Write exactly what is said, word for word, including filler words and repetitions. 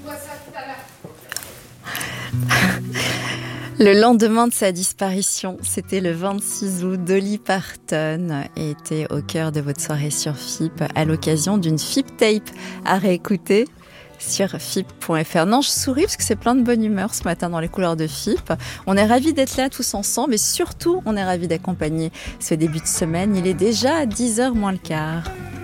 Le lendemain de sa disparition, c'était le vingt-six août, Dolly Parton était au cœur de votre soirée sur F I P à l'occasion d'une F I P Tape à réécouter sur F I P point F R. Non, je souris parce que c'est plein de bonne humeur ce matin dans les couleurs de F I P. On est ravis d'être là tous ensemble et surtout, on est ravis d'accompagner ce début de semaine. Il est déjà dix heures moins le quart.